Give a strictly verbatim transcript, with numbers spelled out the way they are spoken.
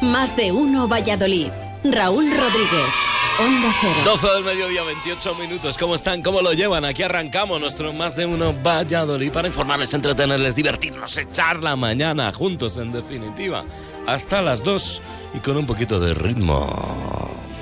Más de uno Valladolid. Raúl Rodríguez, Onda Cero. doce del mediodía, veintiocho minutos. ¿Cómo están? ¿Cómo lo llevan? Aquí arrancamos nuestro Más de uno Valladolid para informarles, entretenerles, divertirnos, echar la mañana juntos, en definitiva. Hasta las dos y con un poquito de ritmo.